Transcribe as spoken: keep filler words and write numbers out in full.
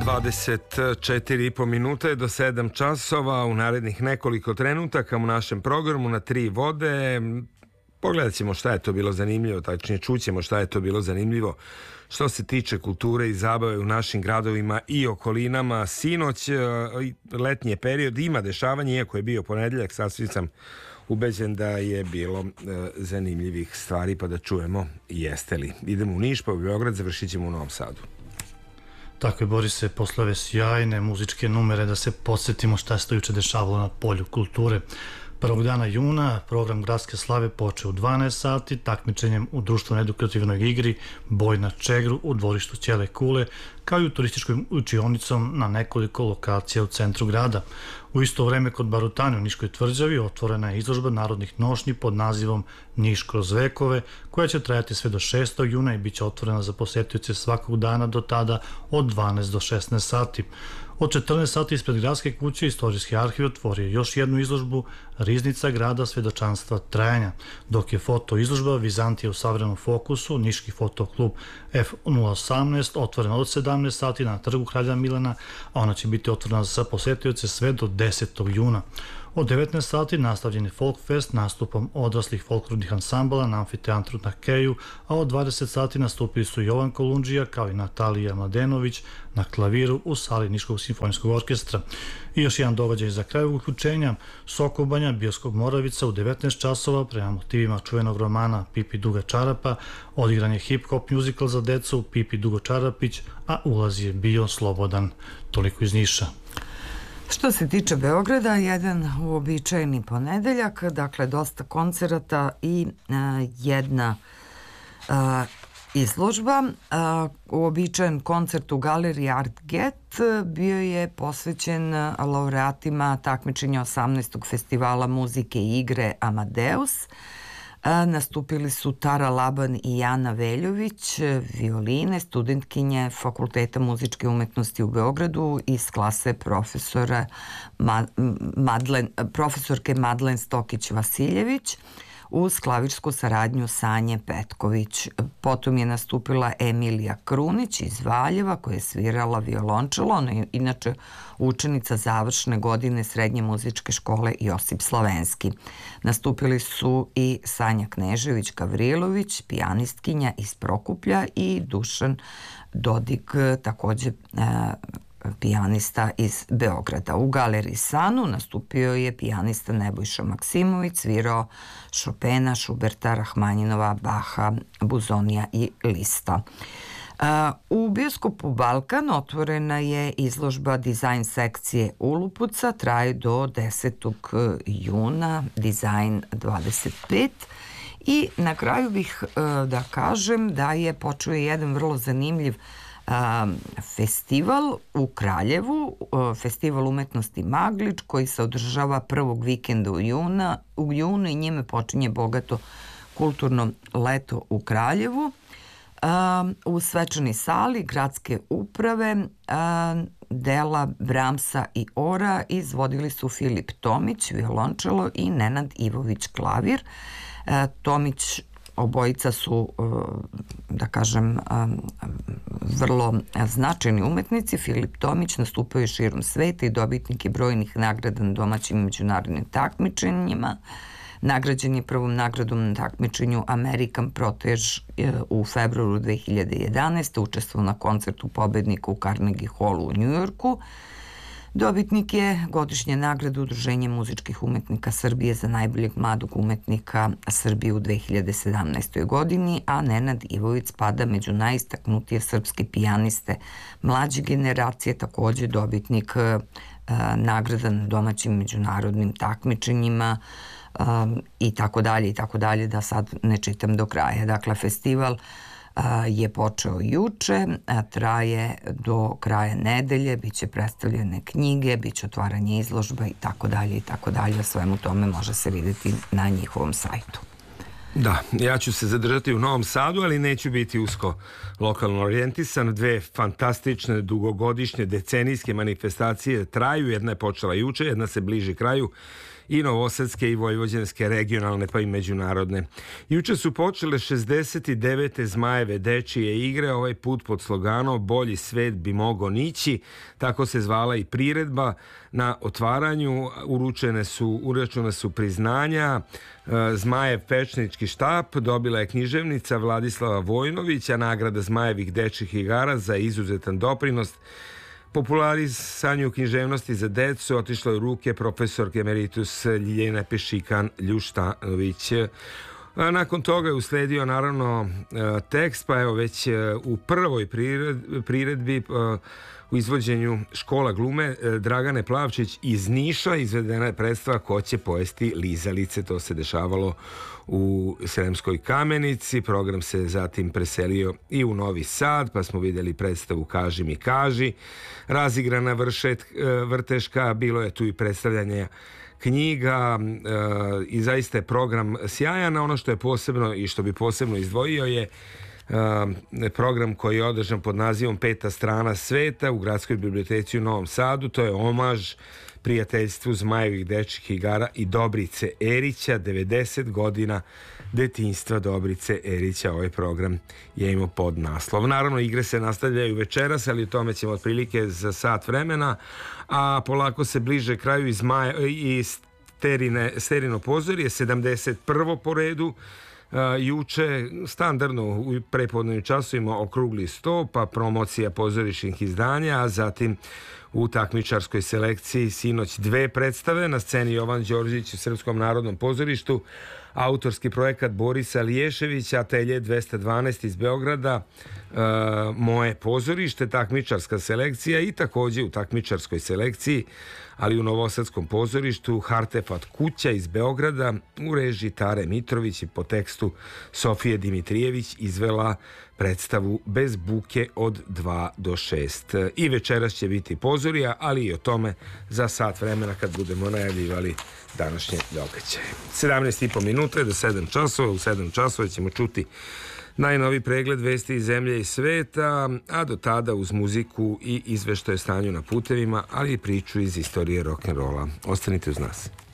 dvadeset četiri i po minute do sedam časova. U narednih nekoliko trenutaka u našem programu na tri vode pogledat ćemo šta je to bilo zanimljivo, tačnije čućemo šta je to bilo zanimljivo što se tiče kulture i zabave u našim gradovima i okolinama. Sinoć, letnji period, ima dešavanje, iako je bio ponedeljak, sasvim sam ubeđen da je bilo e, zanimljivih stvari, pa da čujemo jeste li. Idemo u Niš, pa u Beograd, završit ćemo u Novom Sadu. Tako je, Borise, posle ove sjajne muzičke numere da se podsjetimo šta se to juče dešavalo na polju kulture. Prvog dana juna program Gradske slave počeo u dvanaest sati takmičenjem u društveno-edukativnoj igri Boj na čegru u dvorištu Ćele Kule, kao i u turističkoj učionicom na nekoliko lokacija u centru grada. U isto vreme kod Barutane u Niškoj tvrđavi otvorena je izložba narodnih nošnji pod nazivom Niš kroz vekove, koja će trajati sve do šestog juna i bit će otvorena za posetioce svakog dana do tada od dvanaest do šesnaest sati. Od četrnaest sati ispred Gradske kuće Istorijski arhiv otvorio još jednu izložbu Riznica grada svedočanstva trajanja, dok je foto izložba Vizantija u savremenom fokusu Niški fotoklub F nula osamnaest otvorena od sedamnaest sati na trgu Kralja Milana, a ona će biti otvorena za posetioce sve do desetog juna. Od devetnaest sati nastavljen je Folkfest nastupom odraslih folklornih ansambala na amfiteatru na Keju, a od dvadeset sati nastupili su Jovan Kolundžija kao i Natalija Mladenović na klaviru u sali Niškog simfonijskog orkestra. I još jedan događaj za kraj uključenja, Sokobanja, bioskop Moravica u devetnaest časova prema motivima čuvenog romana Pipi Duga Čarapa odigran je hip-hop musical za decu Pipi Dugo Čarapić, a ulaz je bio slobodan. Toliko iz Niša. Što se tiče Beograda, jedan uobičajeni ponedeljak, dakle dosta koncerata i uh, jedna uh, izložba. Uh, uobičajen koncert u galeriji Art Get bio je posvećen laureatima takmičenja osamnaestog festivala muzike i igre Amadeus. Nastupili su Tara Laban i Jana Veljović, violine, studentkinje Fakulteta muzičke umetnosti u Beogradu iz klase profesora Madlen, profesorke Madlen Stokić-Vasiljević uz klavirsku saradnju Sanje Petković. Potom je nastupila Emilija Krunić iz Valjeva koja je svirala violončelo, ona je inače učenica završne godine Srednje muzičke škole Josip Slavenski. Nastupili su i Sanja Knežević-Gavrilović, pijanistkinja iz Prokuplja, i Dušan Dodik, takođe pijanista iz Beograda. U galeriji Sanu nastupio je pijanista Nebojša Maksimović, svirao Chopina, Schuberta, Rahmaninova, Baha, Buzonija i Lista. U bioskopu Balkan otvorena je izložba dizajn sekcije Ulupuca, traje do desetog juna, dizajn dvadeset pet. I na kraju bih da kažem da je počeo jedan vrlo zanimljiv festival u Kraljevu, festival umetnosti Maglič, koji se održava prvog vikenda u, juna, u junu i njime počinje bogato kulturno leto u Kraljevu. U svečanoj sali gradske uprave dela Bramsa i Ora izvodili su Filip Tomić, violončelo, i Nenad Ivović, klavir. Tomić, obojica su, da kažem, vrlo značajni umetnici. Filip Tomić nastupao je širom sveta i dobitnik je brojnih nagrada na domaćim i međunarodnim takmičenjima. Nagrađen je prvom nagradom na takmičenju American Protege u februaru dve hiljade jedanaeste. Učestvovao na koncertu pobednika u Carnegie Hallu u Njujorku. Dobitnik je godišnje nagrade Udruženja muzičkih umetnika Srbije za najboljeg mladog umetnika Srbije u dve hiljade sedamnaestoj. godini, a Nenad Ivović spada među najistaknutije srpske pijaniste mlađe generacije, takođe dobitnik uh, nagrada na domaćim međunarodnim takmičenjima, um, i tako dalje i tako dalje, da sad ne čitam do kraja. Dakle, festival je počeo juče, traje do kraja nedelje, bit će predstavljene knjige, bit će otvaranje izložba i tako dalje i tako dalje. O svemu tome može se vidjeti na njihovom sajtu. Da, ja ću se zadržati u Novom Sadu, ali neću biti usko lokalno orijentisan. Dve fantastične, dugogodišnje, decenijske manifestacije traju. Jedna je počela juče, jedna se bliži kraju. i novosadske i vojvođanske, regionalne pa i međunarodne. Juče su počele šezdeset devete Zmajeve dečije igre, ovaj put pod sloganom Bolji svet bi mogo nići, tako se zvala i priredba. Na otvaranju uručene su, uračuna su priznanja. Zmajev pečnički štap dobila je književnica Vladislava Vojnovića, nagrada Zmajevih dečjih igara za izuzetan doprinos popularisanju književnosti za decu otišlo je u ruke profesorke emeritus Ljiljane Pešikan-Ljuštanović. Nakon toga je usledio naravno tekst, pa evo već u prvoj priredbi u izvođenju Škola glume Dragane Plavčić iz Niša izvedena je predstava Ko će pojesti lizalice. To se dešavalo u Sremskoj Kamenici. Program se zatim preselio i u Novi Sad, pa smo vidjeli predstavu Kaži mi kaži, razigrana vršet, vrteška, bilo je tu i predstavljanje knjiga i zaista je program sjajan. Ono što je posebno i što bi posebno izdvojio je program koji je održan pod nazivom Peta strana sveta u Gradskoj biblioteci u Novom Sadu. To je omaž prijateljstvu Zmajevih dečjih igara i Dobrice Erića, devedeset godina detinjstva Dobrice Erića. Ovaj program je imao pod naslov. Naravno, igre se nastavljaju večeras, ali o tome ćemo otprilike za sat vremena, a polako se bliže kraju i, Zmaj, i sterine, Sterino pozorje, sedamdeset prvo po redu. Uh, juče standardno u prepodnevnim časovima okrugli sto, pa promocija pozorišnih izdanja, a zatim u takmičarskoj selekciji sinoć dve predstave na sceni Jovan Đorđević u Srpskom narodnom pozorištu, autorski projekat Borisa Liješevića, Atelje dvesta dvanaest iz Beograda, uh, Moje pozorište, takmičarska selekcija i također u takmičarskoj selekciji, ali u Novosadskom pozorištu Hartefat kuća iz Beograda u režiji Tare Mitrović i po tekstu Sofije Dimitrijević izvela predstavu Bez buke od dva do šest. I večeras će biti pozorija, ali i o tome za sat vremena kad budemo najavljivali današnje događaje. sedamnaest i po minuta do sedam časova. U sedam časova ćemo čuti najnovi pregled vesti iz zemlje i sveta, a do tada uz muziku i izveštaje o stanju na putevima, ali i priču iz istorije rock'n'rolla. Ostanite uz nas.